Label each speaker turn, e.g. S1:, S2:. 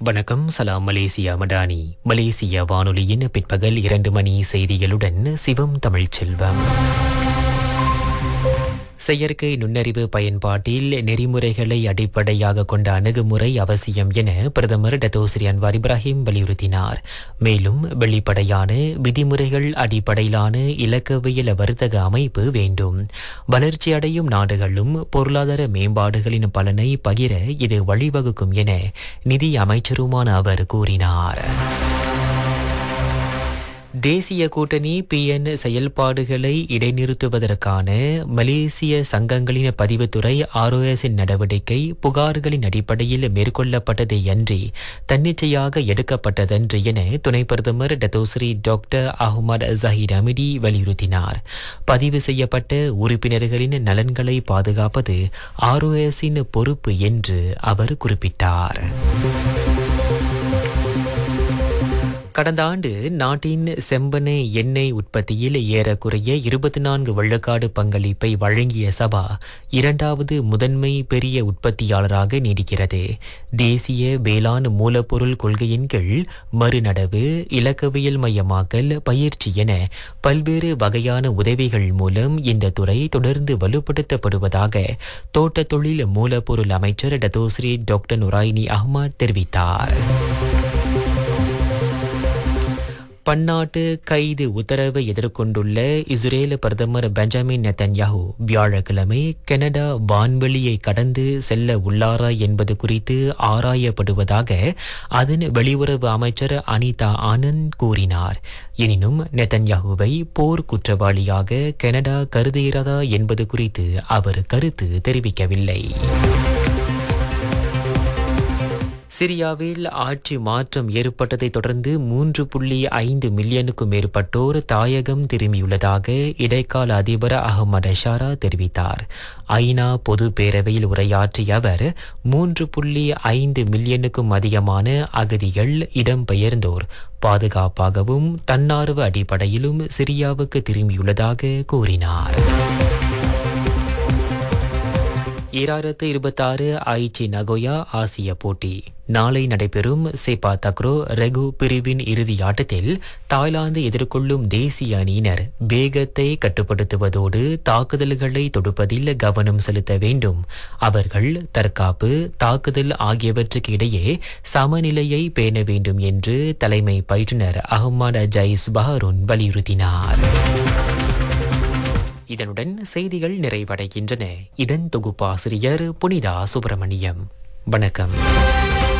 S1: வணக்கம். சலாம் மலேசியா மடானி. மலேசிய வானொலியின் பிற்பகல் 2 மணி செய்திகளுடன் சிவம் தமிழ்ச்செல்வம். செயற்கை நுண்ணறிவு பயன்பாட்டில் நெறிமுறைகளை அடிப்படையாக கொண்ட அணுகுமுறை அவசியம் என பிரதமர் டத்தோஸ்ரீ அன்வார் இப்ராஹிம் வலியுறுத்தினார். மேலும் வெளிப்படையான விதிமுறைகள் அடிப்படையிலான இலக்கவியல் வர்த்தக அமைப்பு வேண்டும். வளர்ச்சியடையும் நாடுகளும் பொருளாதார மேம்பாடுகளின் பலனை பகிர இது வழிவகுக்கும் என நிதி அமைச்சருமான அவர் கூறினார். தேசிய கூட்டணி PN செயல்பாடுகளை இடைநிறுத்துவதற்கான மலேசிய சங்கங்களின் பதிவுத்துறை ROSின் நடவடிக்கை புகார்களின் அடிப்படையில் மேற்கொள்ளப்பட்டதை அன்றி தன்னிச்சையாக எடுக்கப்பட்டதன்று என துணை பிரதமர் டத்தோஸ்ரீ டாக்டர் அஹ்மத் ஜஹீர் அமிடி வலியுறுத்தினார். பதிவு செய்யப்பட்ட உறுப்பினர்களின் நலன்களை பாதுகாப்பது ROSின் பொறுப்பு என்று அவர் குறிப்பிட்டார். கடந்த ஆண்டு நாட்டின் செம்பனை எண்ணெய் உற்பத்தியில் ஏறக்குறைய 24 விழுக்காடு பங்களிப்பை வழங்கிய சபா இரண்டாவது முதன்மை பெரிய உற்பத்தியாளராக நீடிக்கிறது. தேசிய வேளாண் மூலப்பொருள் கொள்கையின் கீழ் மறுநடவு, இலக்கவியல் மையமாக்கல், பயிற்சி என பல்வேறு வகையான உதவிகள் மூலம் இந்த துறை தொடர்ந்து வலுப்படுத்தப்படுவதாக தோட்ட தொழில் மூலப்பொருள் அமைச்சர் டத்தோஸ்ரீ டாக்டர் நுராயினி அஹ்மத் தெரிவித்தார். பன்னாட்டு கைது உத்தரவை எதிர்கொண்டுள்ள இஸ்ரேல் பிரதமர் பெஞ்சமின் நெத்தன்யாஹூ வியாழக்கிழமை கனடா வான்வெளியை கடந்து செல்ல உள்ளாரா என்பது குறித்து ஆராயப்படுவதாக அதன் வெளியுறவு அமைச்சர் அனிதா ஆனந்த் கூறினார். எனினும் நெத்தன்யாஹூவை போர் குற்றவாளியாக கனடா கருதுகிறதா என்பது குறித்து அவர் கருத்து தெரிவிக்கவில்லை. சிரியாவில் ஆட்சி மாற்றம் ஏற்பட்டதை தொடர்ந்து 3.5 மில்லியனுக்கும் மேற்பட்டோர் தாயகம் திரும்பியுள்ளதாக இடைக்கால அதிபர் அஹ்மத் ஷாரா தெரிவித்தார். ஐநா பொது பேரவையில் உரையாற்றிய அவர் 3.5 மில்லியனுக்கும் அதிகமான அகதிகள், இடம்பெயர்ந்தோர் பாதுகாப்பாகவும் தன்னார்வ அடிப்படையிலும் சிரியாவுக்கு திரும்பியுள்ளதாக கூறினார். 2026 ஐச்சி நகோயா ஆசிய போட்டி நாளை நடைபெறும் செபா தக்ரோ ரெகு பிரிவின் இறுதி ஆட்டத்தில் தாய்லாந்து எதிர்கொள்ளும் தேசிய அணியினர் வேகத்தை கட்டுப்படுத்துவதோடு தாக்குதல்களை தொடுப்பதில் கவனம் செலுத்த வேண்டும். அவர்கள் தற்காப்பு, தாக்குதல் ஆகியவற்றுக்கு இடையே சமநிலையை பேண வேண்டும் என்று தலைமை பயிற்றுனர் அஹ்மத் ஜைஸ் பஹருன் வலியுறுத்தினார். இதனுடன் செய்திகள் நிறைவடைகின்றன. இதன் தொகுப்பாசிரியர் புனிதா சுப்பிரமணியம். வணக்கம்.